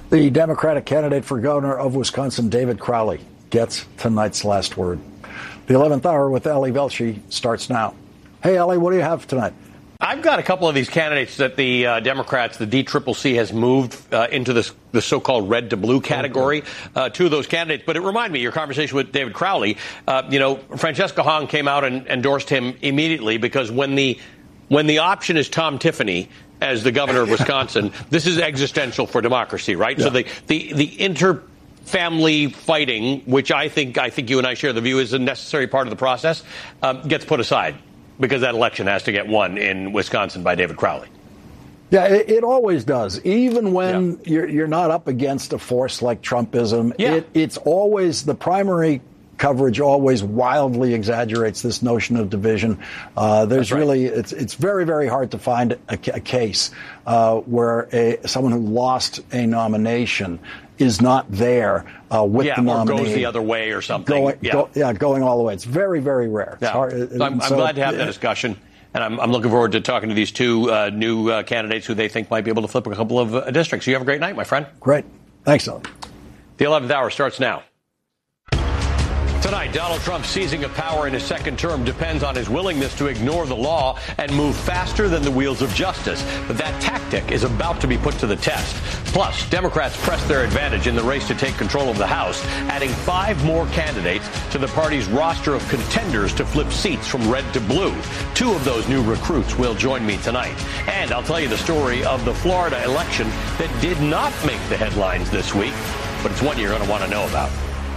The Democratic candidate for governor of Wisconsin, David Crowley, gets tonight's last word. The 11th hour with Eli Velshi starts now. Hey, Eli, what do you have tonight? I've got a couple of these candidates that the Democrats, the DCCC, has moved into the so-called red to blue category. Two of those candidates. But it reminded me of your conversation with David Crowley. Francesca Hong came out and endorsed him immediately because when the option is Tom Tiffany as the governor of Wisconsin, this is existential for democracy, right? Yeah. So the inter-family fighting, which I think you and I share the view is a necessary part of the process, gets put aside. Because that election has to get won in Wisconsin by David Crowley. Yeah, it always does. Even when you're not up against a force like Trumpism, it's always the primary coverage always wildly exaggerates this notion of division. It's very, very hard to find a case where someone who lost a nomination is not there with the nominee. Or goes the other way or something. Going all the way. It's very, very rare. Yeah. I'm glad to have that discussion. And I'm looking forward to talking to these two new candidates who they think might be able to flip a couple of districts. You have a great night, my friend. Great. Thanks, Ellen. The 11th hour starts now. Tonight, Donald Trump's seizing of power in his second term depends on his willingness to ignore the law and move faster than the wheels of justice. But that tactic is about to be put to the test. Plus, Democrats press their advantage in the race to take control of the House, adding 5 more candidates to the party's roster of contenders to flip seats from red to blue. 2 of those new recruits will join me tonight. And I'll tell you the story of the Florida election that did not make the headlines this week, but it's one you're going to want to know about.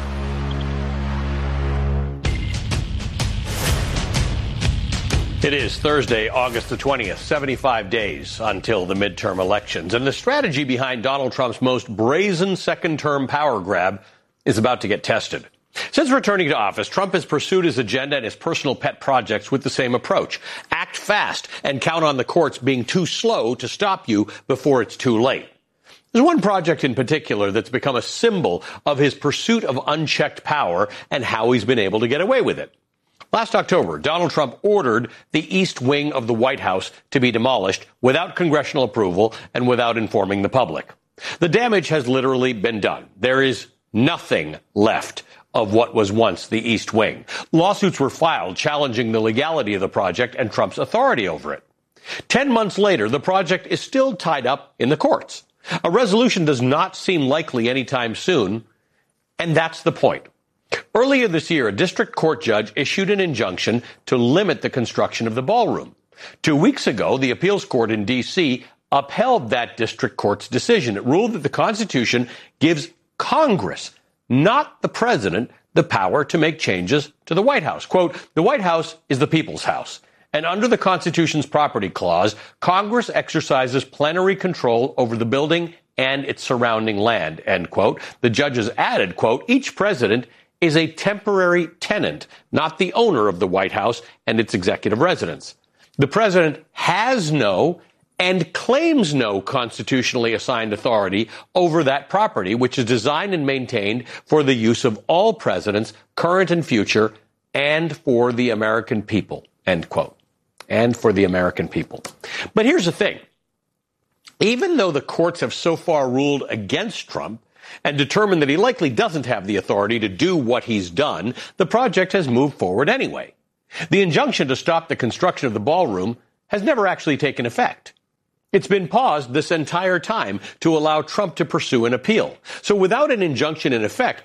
It is Thursday, August the 20th, 75 days until the midterm elections. And the strategy behind Donald Trump's most brazen second-term power grab is about to get tested. Since returning to office, Trump has pursued his agenda and his personal pet projects with the same approach. Act fast and count on the courts being too slow to stop you before it's too late. There's one project in particular that's become a symbol of his pursuit of unchecked power and how he's been able to get away with it. Last October, Donald Trump ordered the East Wing of the White House to be demolished without congressional approval and without informing the public. The damage has literally been done. There is nothing left of what was once the East Wing. Lawsuits were filed challenging the legality of the project and Trump's authority over it. 10 months later, the project is still tied up in the courts. A resolution does not seem likely anytime soon, and that's the point. Earlier this year, a district court judge issued an injunction to limit the construction of the ballroom. 2 weeks ago, the appeals court in D.C. upheld that district court's decision. It ruled that the Constitution gives Congress, not the president, the power to make changes to the White House. Quote, the White House is the people's house. And under the Constitution's property clause, Congress exercises plenary control over the building and its surrounding land, end quote. The judges added, quote, each president is a temporary tenant, not the owner of the White House and its executive residence. The president has no and claims no constitutionally assigned authority over that property, which is designed and maintained for the use of all presidents, current and future, and for the American people, end quote. And for the American people. But here's the thing. Even though the courts have so far ruled against Trump, and determined that he likely doesn't have the authority to do what he's done, the project has moved forward anyway. The injunction to stop the construction of the ballroom has never actually taken effect. It's been paused this entire time to allow Trump to pursue an appeal. So without an injunction in effect,